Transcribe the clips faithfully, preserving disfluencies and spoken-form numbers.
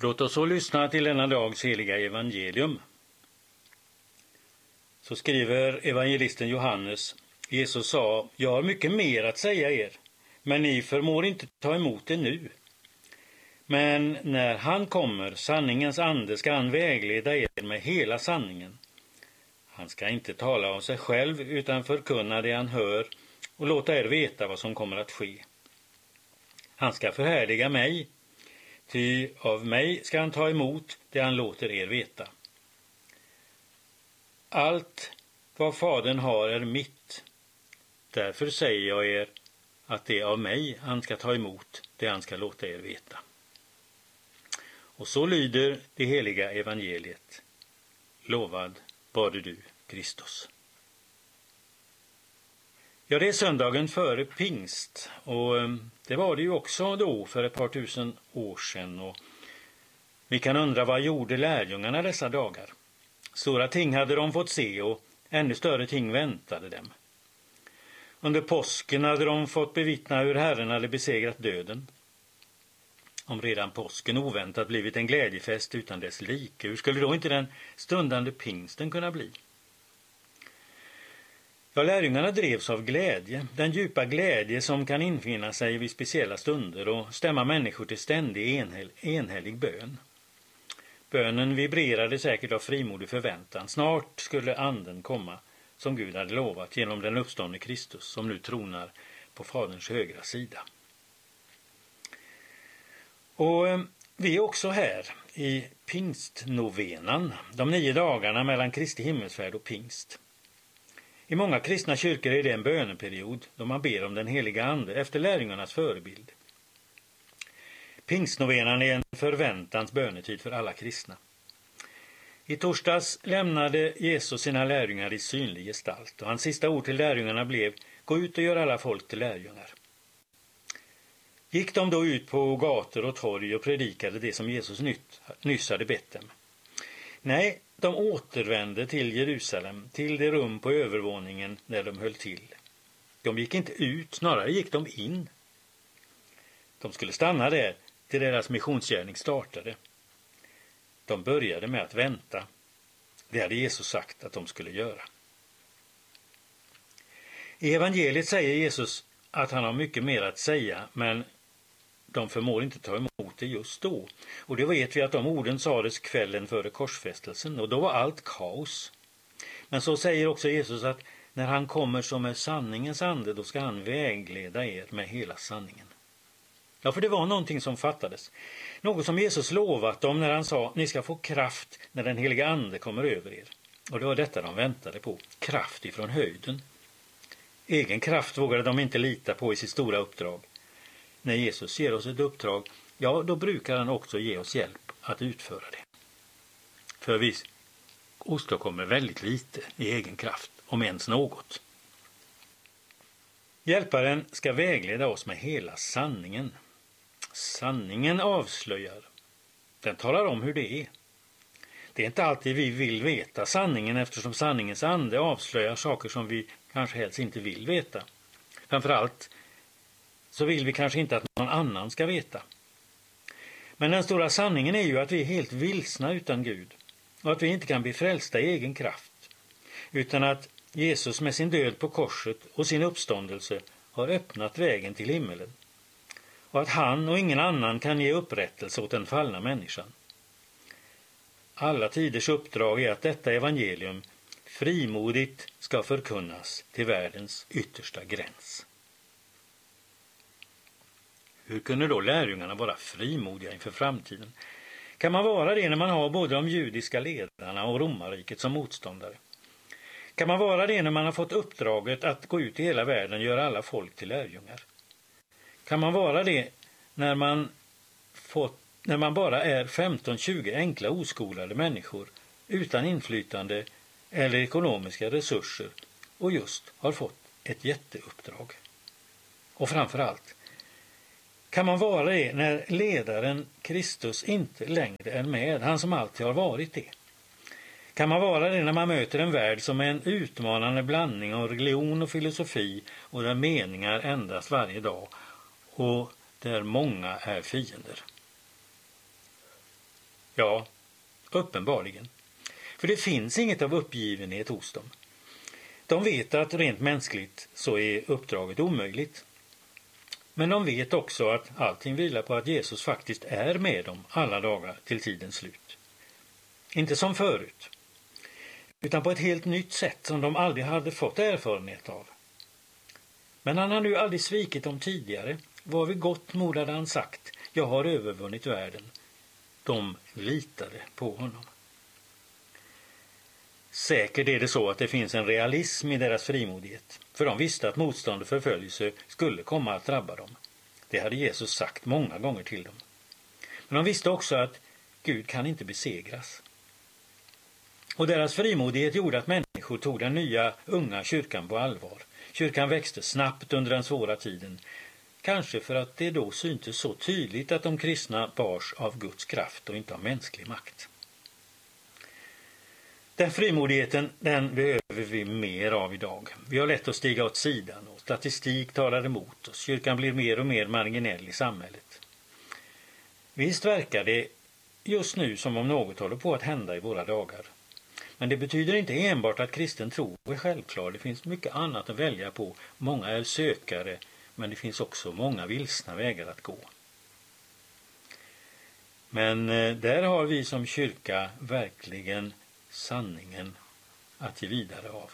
Låt oss så lyssna till denna dags heliga evangelium. Så skriver evangelisten Johannes: Jesus sa, jag har mycket mer att säga er, men ni förmår inte ta emot det nu. Men när han kommer, sanningens ande, ska han vägleda er med hela sanningen. Han ska inte tala av sig själv utan förkunna det han hör och låta er veta vad som kommer att ske. Han ska förhärliga mig, ty av mig ska han ta emot det han låter er veta. Allt vad Fadern har är mitt. Därför säger jag er att det är av mig han ska ta emot det han ska låta er veta. Och så lyder det heliga evangeliet. Lovad vare du, Kristus. Ja, det är söndagen före pingst, och det var det ju också då för ett par tusen år sedan. Och vi kan undra, vad gjorde lärjungarna dessa dagar? Stora ting hade de fått se och ännu större ting väntade dem. Under påsken hade de fått bevittna hur Herren hade besegrat döden. Om redan påsken oväntat blivit en glädjefest utan dess like, hur skulle då inte den stundande pingsten kunna bli? Ja, lärjungarna drevs av glädje, den djupa glädje som kan infinna sig vid speciella stunder och stämma människor till ständig enhäll, enhällig bön. Bönen vibrerade säkert av frimodig förväntan. Snart skulle anden komma som Gud hade lovat genom den uppståndne Kristus som nu tronar på Faderns högra sida. Och vi är också här i pingstnovenan, de nio dagarna mellan Kristi himmelsfärd och pingst. I många kristna kyrkor är det en böneperiod då man ber om den heliga ande efter lärjungarnas förebild. Pingstnovenan är en förväntans bönetid för alla kristna. I torsdags lämnade Jesus sina lärjungar i synlig gestalt, och hans sista ord till lärjungarna blev: gå ut och gör alla folk till lärjungar. Gick de då ut på gator och torg och predikade det som Jesus nytt, nyss hade bett dem? Nej, de återvände till Jerusalem, till det rum på övervåningen där de höll till. De gick inte ut, snarare gick de in. De skulle stanna där till deras missionsgärning startade. De började med att vänta. Det hade Jesus sagt att de skulle göra. I evangeliet säger Jesus att han har mycket mer att säga, men de förmår inte ta emot det just då. Och det vet vi att de orden sades kvällen före korsfästelsen, och då var allt kaos. Men så säger också Jesus att när han kommer som är sanningens ande, då ska han vägleda er med hela sanningen. Ja, för det var någonting som fattades. Något som Jesus lovat dem när han sa: ni ska få kraft när den heliga ande kommer över er. Och det var detta de väntade på. Kraft ifrån höjden. Egen kraft vågade de inte lita på i sitt stora uppdrag. När Jesus ger oss ett uppdrag, ja, då brukar han också ge oss hjälp att utföra det. För vi åstadkommer väldigt lite i egen kraft, om ens något. Hjälparen ska vägleda oss med hela sanningen. Sanningen avslöjar. Den talar om hur det är. Det är inte alltid vi vill veta sanningen, eftersom sanningens ande avslöjar saker som vi kanske helst inte vill veta. Framförallt så vill vi kanske inte att någon annan ska veta. Men den stora sanningen är ju att vi är helt vilsna utan Gud, och att vi inte kan bli frälsta i egen kraft, utan att Jesus med sin död på korset och sin uppståndelse har öppnat vägen till himmelen, och att han och ingen annan kan ge upprättelse åt den fallna människan. Alla tiders uppdrag är att detta evangelium frimodigt ska förkunnas till världens yttersta gräns. Hur kunde då lärjungarna vara frimodiga inför framtiden? Kan man vara det när man har både de judiska ledarna och romarriket som motståndare? Kan man vara det när man har fått uppdraget att gå ut i hela världen och göra alla folk till lärjungar? Kan man vara det när man, fått, när man bara är femton tjugo enkla oskolade människor utan inflytande eller ekonomiska resurser och just har fått ett jätteuppdrag? Och framförallt, kan man vara det när ledaren Kristus inte längre är med, han som alltid har varit det? Kan man vara det när man möter en värld som är en utmanande blandning av religion och filosofi, och där meningar ändras varje dag och där många är fiender? Ja, uppenbarligen. För det finns inget av uppgivenhet hos dem. De vet att rent mänskligt så är uppdraget omöjligt. Men de vet också att allting vilar på att Jesus faktiskt är med dem alla dagar till tidens slut. Inte som förut, utan på ett helt nytt sätt som de aldrig hade fått erfarenhet av. Men han har nu aldrig svikit dem tidigare. Var vid gott mod hade han sagt: jag har övervunnit världen. De litade på honom. Säkert är det så att det finns en realism i deras frimodighet, för de visste att motstånd och förföljelse skulle komma att drabba dem. Det hade Jesus sagt många gånger till dem. Men de visste också att Gud kan inte besegras. Och deras frimodighet gjorde att människor tog den nya unga kyrkan på allvar. Kyrkan växte snabbt under den svåra tiden, kanske för att det då syntes så tydligt att de kristna bars av Guds kraft och inte av mänsklig makt. Den frimodigheten, den behöver vi mer av idag. Vi har lätt att stiga åt sidan och statistik talar emot oss. Kyrkan blir mer och mer marginell i samhället. Visst verkar det just nu som om något håller på att hända i våra dagar. Men det betyder inte enbart att kristen tro är självklar. Det finns mycket annat att välja på. Många är sökare, men det finns också många vilsna vägar att gå. Men där har vi som kyrka verkligen sanningen att ge vidare av.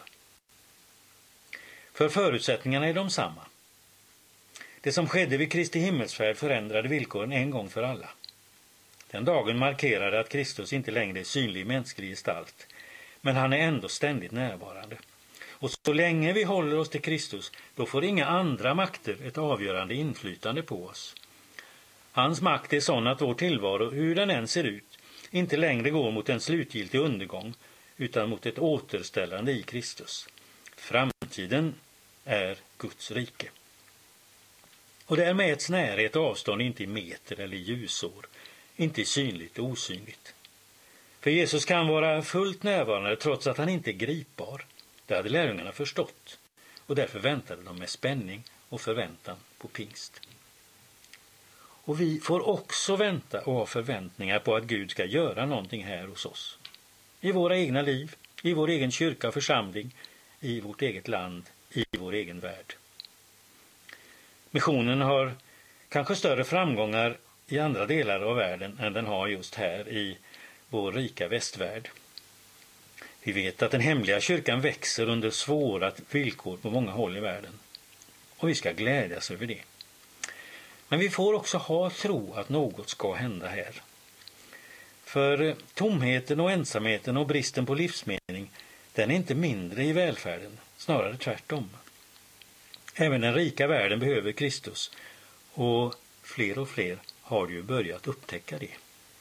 För förutsättningarna är de samma. Det som skedde vid Kristi himmelsfärd förändrade villkoren en gång för alla. Den dagen markerade att Kristus inte längre är synlig i mänsklig gestalt, men han är ändå ständigt närvarande. Och så länge vi håller oss till Kristus, då får inga andra makter ett avgörande inflytande på oss. Hans makt är sån att vår tillvaro, hur den än ser ut, inte längre går mot en slutgiltig undergång, utan mot ett återställande i Kristus. Framtiden är Guds rike. Och där mäts närhet och avstånd inte i meter eller ljusår, inte i synligt och osynligt. För Jesus kan vara fullt närvarande trots att han inte är gripbar. Det hade lärjungarna förstått, och därför väntade de med spänning och förväntan på pingst. Och vi får också vänta och ha förväntningar på att Gud ska göra någonting här hos oss. I våra egna liv, i vår egen kyrka och församling, i vårt eget land, i vår egen värld. Missionen har kanske större framgångar i andra delar av världen än den har just här i vår rika västvärld. Vi vet att den hemliga kyrkan växer under svåra villkor på många håll i världen. Och vi ska glädjas över det. Men vi får också ha tro att något ska hända här. För tomheten och ensamheten och bristen på livsmening, den är inte mindre i välfärden, snarare tvärtom. Även den rika världen behöver Kristus, och fler och fler har ju börjat upptäcka det.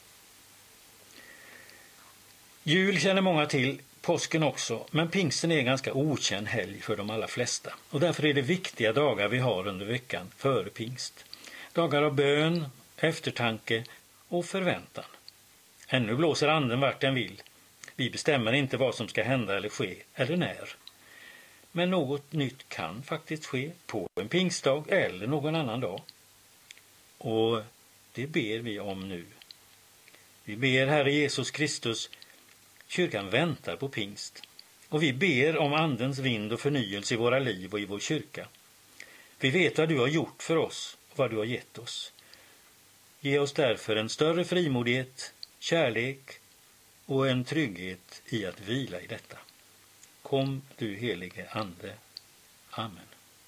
Jul känner många till, påsken också, men pingsten är en ganska okänd helg för de allra flesta. Och därför är det viktiga dagar vi har under veckan före pingst. Dagar av bön, eftertanke och förväntan. Ännu blåser anden vart den vill. Vi bestämmer inte vad som ska hända eller ske, eller när. Men något nytt kan faktiskt ske på en pingstdag eller någon annan dag. Och det ber vi om nu. Vi ber Herre Jesus Kristus, kyrkan väntar på pingst. Och vi ber om andens vind och förnyelse i våra liv och i vår kyrka. Vi vet vad du har gjort för oss och vad du har gett oss. Ge oss därför en större frimodighet, kärlek och en trygghet i att vila i detta. Kom du helige ande. Amen.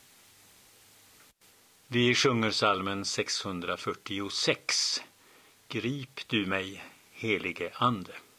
Vi sjunger psalmen sexhundrafyrtiosex. Grip du mig, helige ande.